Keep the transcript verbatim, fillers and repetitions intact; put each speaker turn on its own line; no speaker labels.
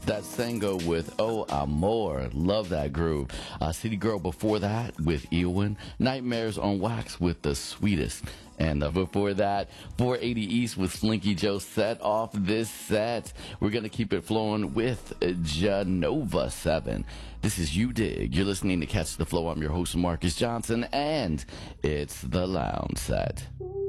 That's Sango with Oh Amor. Love that groove. Uh, City Girl before that with Eowyn. Nightmares on Wax with The Sweetest. And uh, before that, four eighty East with Slinky Joe. Set off this set. We're going to keep it flowing with Janova seven. This is You Dig. You're listening to Catch the Flow. I'm your host, Marcus Johnson, and it's the Lounge Set.